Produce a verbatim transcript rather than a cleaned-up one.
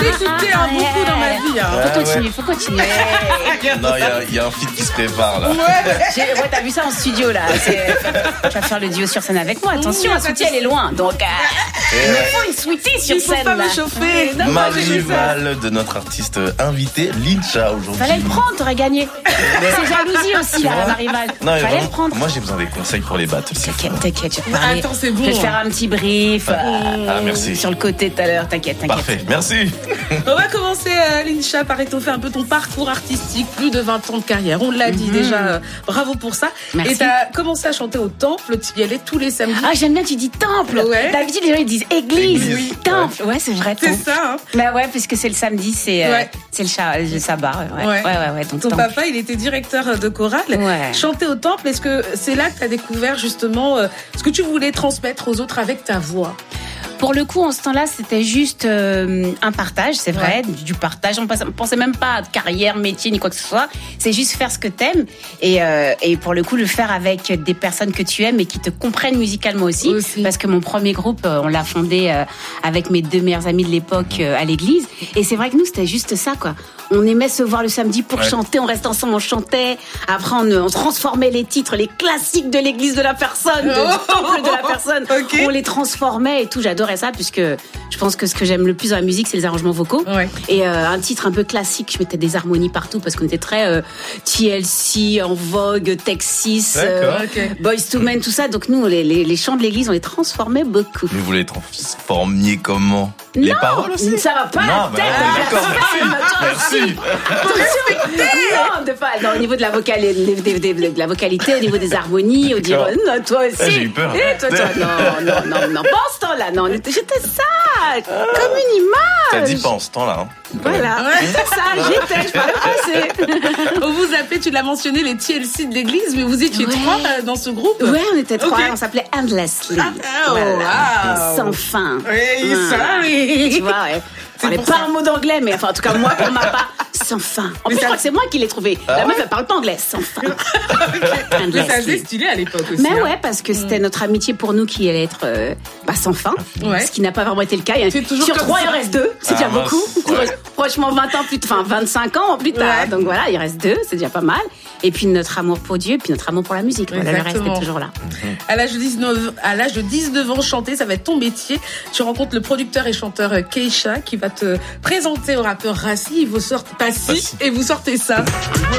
écouté hein, ouais. beaucoup dans ma vie. Hein. Faut Ah, continuer, ouais. faut continuer. Non, il y a, y a un feat qui se prépare là. Ouais. J'ai- Ouais, t'as vu ça en studio là. C'est- Tu vas faire le duo sur scène avec moi. Attention, Mmh, la Sweetie elle est loin. Donc, euh, Et il me ouais. faut une Sweetie sur Il faut scène. pas là. me chauffer. Non, moi, j'ai vu ça. Marival de notre artiste invité, Lincha, aujourd'hui. Fallait le prendre, t'aurais gagné. C'est jalousie aussi là, vois Marival. Non, mais Fallait vraiment, le prendre. moi j'ai besoin des conseils pour les battles. c'est T'inquiète, fou. t'inquiète, je vais te parler. Attends, c'est bon, Je vais te hein. faire un petit brief. euh, Ah, merci. Sur le côté tout à l'heure, t'inquiète, t'inquiète. Parfait, merci. On va commencer, euh, Lincha, par étoffer un peu ton parcours artistique. Plus de vingt ans de carrière. On l'a dit déjà. euh, bravo pour ça. Merci. Et t'as commencé à chanter au Temple. Tu y allais tous les samedis. Ah, j'aime bien que tu dis temple. Ouais. D'habitude, les gens ils disent église. Église, Oui. ouais. Temple. Ouais, c'est vrai. C'est temple. ça, hein. Bah ouais, puisque c'est le samedi, c'est euh, Ouais. c'est le, cha- le sabbat. Ouais, ouais, ouais. ouais, donc Ton temple. papa, il était directeur de chorale. Ouais. Chanter au Temple, est-ce que c'est là que tu as découvert justement euh, ce que tu voulais transmettre aux autres avec ta voix? Pour le coup, en ce temps-là, c'était juste euh, un partage, c'est vrai, du, du partage. On ne pensait même pas à carrière, métier, ni quoi que ce soit. C'est juste faire ce que t'aimes et, euh, et pour le coup, le faire avec des personnes que tu aimes et qui te comprennent musicalement aussi. Aussi. Parce que mon premier groupe, euh, on l'a fondé euh, avec mes deux meilleurs amis de l'époque euh, à l'église. Et c'est vrai que nous, c'était juste ça, quoi. On aimait se voir le samedi pour Ouais. chanter, on restait ensemble, on chantait. Après, on, on transformait les titres, les classiques de l'église de la personne, de, Oh. du temple de la personne. Ok. On les transformait et tout. J'adorais ça puisque je pense que ce que j'aime le plus dans la musique, c'est les arrangements vocaux. Ouais. Et euh, un titre un peu classique, je mettais des harmonies partout parce qu'on était très euh, T L C, En Vogue, Texas, D'accord. Ok. Boys to Men, tout ça. Donc nous, les, les, les chants de l'église, on les transformait beaucoup. Mais vous les transformiez comment? Les Non, paroles aussi? ça va pas Non, la bah, tête non, de d'accord, personne, merci. attends, Merci. Non, de pas, non, au niveau de la, vocal, de, de- de- de la vocalité, au niveau des harmonies, au dire, D'accord. non, toi aussi. Ah, j'ai eu peur. Eh, toi, toi, non, non, non, non, pas en ce temps-là, non, on était- j'étais sage, comme une image. Ça dit pas en ce temps-là. Hein. Voilà, c'était ça, j'étais, je parlais passé. On vous appelait, tu l'as mentionné, les T L C de l'église, mais vous étiez Ouais. trois euh, dans ce groupe. Ouais, on était trois, Ok. on s'appelait Endlessly. Ah, oh, wow. Sans fin. Oui, Ouais. sorry. Tu vois, ouais. On parlait pour pas ça. un mot d'anglais, mais enfin, en tout cas, moi, pour ma part, sans fin. En plus, je crois que c'est moi qui l'ai trouvé. La Ah meuf, ouais elle parle pas anglais, sans fin. Mais ça faisait stylé à l'époque aussi. Mais hein. ouais, parce que c'était notre amitié pour nous qui allait être euh, bah, sans fin. Ouais. Ce qui n'a pas vraiment été le cas. Il y a- C'est toujours Sur comme trois, ça. il en reste deux. C'est Ah, déjà mince. beaucoup. Ouais. Franchement, vingt ans plus tard, enfin, vingt-cinq ans plus tard. Ouais. Donc voilà, il reste deux. C'est déjà pas mal. Et puis notre amour pour Dieu, puis notre amour pour la musique. Voilà, le reste Exactement. est toujours là. À l'âge de dix-neuf, à l'âge de dix-neuf ans, chanter, ça va être ton métier. Tu rencontres le producteur et chanteur euh, Keisha qui va te présenter au rappeur Rassi. Vous sortez pas si Passi. et vous sortez ça.